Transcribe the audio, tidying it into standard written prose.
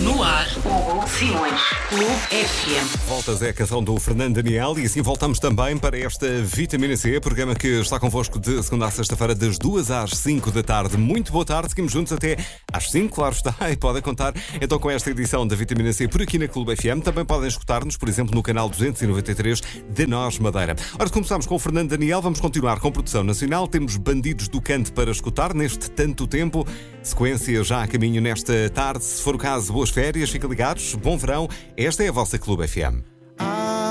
No ar, Hugo Simões, Clube FM. Voltas é a canção do Fernando Daniel e assim voltamos também para esta Vitamina C, programa que está convosco de segunda a sexta-feira, das 2 às 5 da tarde. Muito boa tarde, seguimos juntos até às 5, claro está, e podem contar então com esta edição da Vitamina C por aqui na Clube FM. Também podem escutar-nos, por exemplo, no canal 293 de Nós Madeira. Ora, começamos com o Fernando Daniel, vamos continuar com produção nacional. Temos Bandidos do Canto para escutar neste tanto tempo. Sequência já a caminho nesta tarde. Se for o caso, boas férias, fiquem ligados, bom verão. Esta é a vossa Clube FM.